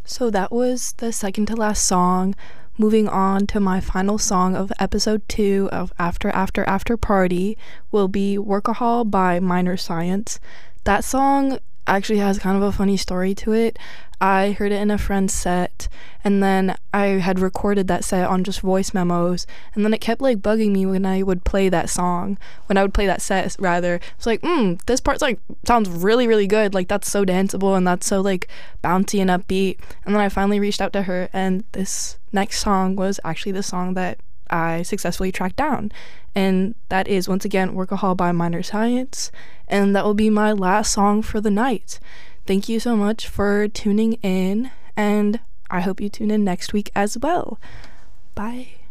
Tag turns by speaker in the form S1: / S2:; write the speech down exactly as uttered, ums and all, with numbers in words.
S1: So that was the second to last song. Moving on to my final song of episode two of After After After Party will be Workahol by Minor Science. That song actually has kind of a funny story to it. I heard it in a friend's set, and then I had recorded that set on just voice memos, and then it kept like bugging me when I would play that song, when I would play that set rather. It's like, mm, this part's like sounds really really good, like that's so danceable and that's so like bouncy and upbeat. And then I finally reached out to her, and this next song was actually the song that I successfully tracked down, and that is once again Workahol by Minor Science, and that will be my last song for the night. Thank you so much for tuning in, and I hope you tune in next week as well. Bye.